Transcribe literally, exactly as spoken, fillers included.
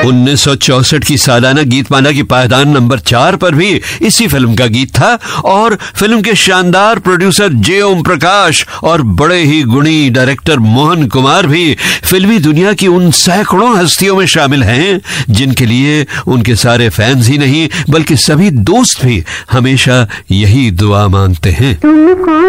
उन्नीस सौ चौसठ की सालाना गीतमाला की पायदान नंबर चार पर भी इसी फिल्म का गीत था और फिल्म के शानदार प्रोड्यूसर जे ओम प्रकाश और बड़े ही गुणी डायरेक्टर मोहन कुमार भी फिल्मी दुनिया की उन सैकड़ों हस्तियों में शामिल हैं जिनके लिए उनके सारे फैंस ही नहीं बल्कि सभी दोस्त भी हमेशा यही दुआ मांगते हैं।